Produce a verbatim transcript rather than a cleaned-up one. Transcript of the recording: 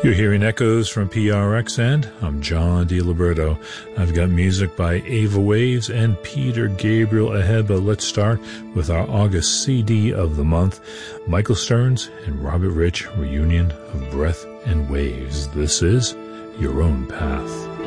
You're hearing echoes from P R X, and I'm John DiLiberto. I've got music by Ava Waves and Peter Gabriel ahead, but let's start with our August C D of the month, Michael Stearns and Robert Rich, Reunion of Breath and Waves. This is Your Own Path.